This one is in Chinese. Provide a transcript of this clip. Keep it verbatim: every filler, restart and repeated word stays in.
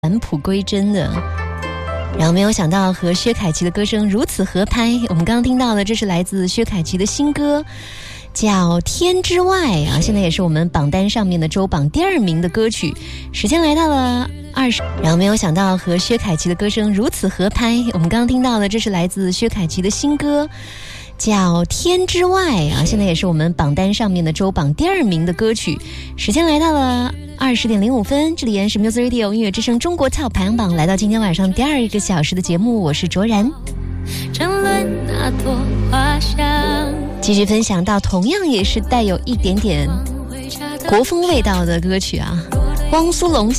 返璞归真的，然后没有想到和薛凯琪的歌声如此合拍。我们刚刚听到的，这是来自薛凯琪的新歌，叫《天之外》啊，现在也是我们榜单上面的周榜第二名的歌曲。时间来到了二十，然后没有想到和薛凯琪的歌声如此合拍。我们刚刚听到的，这是来自薛凯琪的新歌，叫《天之外》啊，现在也是我们榜单上面的周榜第二名的歌曲。时间来到了二十点零五分，这里依然是 Music Radio 音乐之声中国 Top 排行榜，来到今天晚上第二个小时的节目，我是卓然。继续分享到同样也是带有一点点国风味道的歌曲啊，汪苏泷